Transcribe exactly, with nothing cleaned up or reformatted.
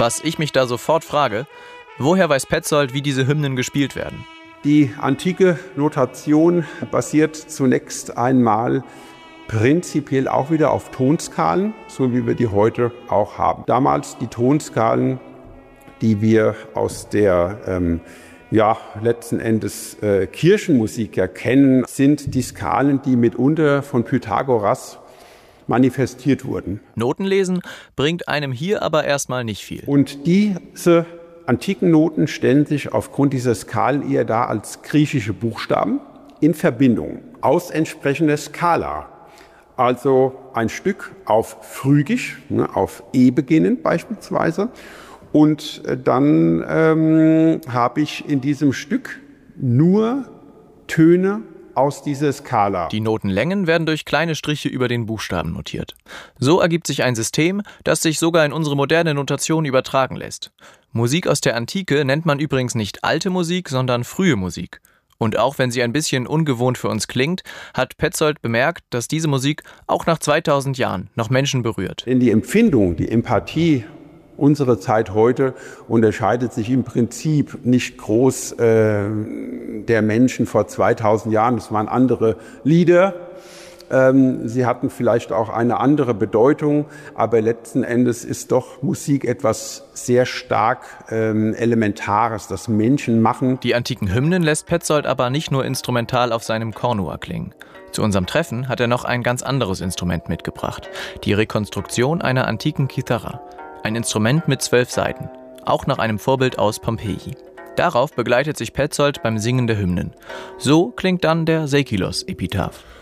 Was ich mich da sofort frage, woher weiß Petzold, wie diese Hymnen gespielt werden? Die antike Notation basiert zunächst einmal prinzipiell auch wieder auf Tonskalen, so wie wir die heute auch haben. Damals die Tonskalen, die wir aus der ähm, ja, letzten Endes äh, Kirchenmusik ja kennen, sind die Skalen, die mitunter von Pythagoras manifestiert wurden. Notenlesen bringt einem hier aber erstmal nicht viel. Und diese antiken Noten stellen sich aufgrund dieser Skalen eher dar als griechische Buchstaben in Verbindung aus entsprechender Skala. Also ein Stück auf Phrygisch, ne, auf E beginnend beispielsweise. Und dann ähm, habe ich in diesem Stück nur Töne aus dieser Skala. Die Notenlängen werden durch kleine Striche über den Buchstaben notiert. So ergibt sich ein System, das sich sogar in unsere moderne Notation übertragen lässt. Musik aus der Antike nennt man übrigens nicht alte Musik, sondern frühe Musik. Und auch wenn sie ein bisschen ungewohnt für uns klingt, hat Petzold bemerkt, dass diese Musik auch nach zweitausend Jahren noch Menschen berührt. Denn die Empfindung, die Empathie, unsere Zeit heute unterscheidet sich im Prinzip nicht groß äh, der Menschen vor zweitausend Jahren. Es waren andere Lieder. Ähm, sie hatten vielleicht auch eine andere Bedeutung, aber letzten Endes ist doch Musik etwas sehr stark ähm, Elementares, das Menschen machen. Die antiken Hymnen lässt Petzold aber nicht nur instrumental auf seinem Kornua klingen. Zu unserem Treffen hat er noch ein ganz anderes Instrument mitgebracht. Die Rekonstruktion einer antiken Kithara. Ein Instrument mit zwölf Saiten, auch nach einem Vorbild aus Pompeji. Darauf begleitet sich Petzold beim Singen der Hymnen. So klingt dann der Seikilos-Epitaph.